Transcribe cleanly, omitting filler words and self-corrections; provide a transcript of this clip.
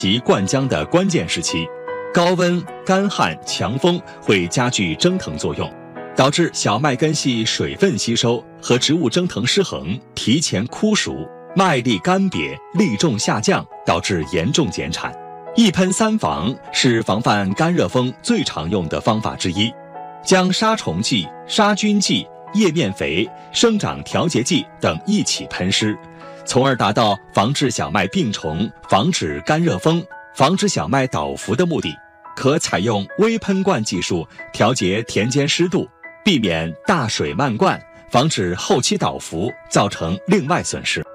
及灌浆的关键时期，高温、干旱、强风会加剧蒸腾作用，导致小麦根系水分吸收和植物蒸腾失衡，提前枯熟，麦粒干瘪，粒重下降，导致严重减产。一喷三防是防范干热风最常用的方法之一，将杀虫剂、杀菌剂、叶面肥、生长调节剂等一起喷施，从而达到防治小麦病虫、防止干热风、防止小麦倒伏的目的。可采用微喷灌技术调节田间湿度，避免大水漫灌，防止后期倒伏造成另外损失。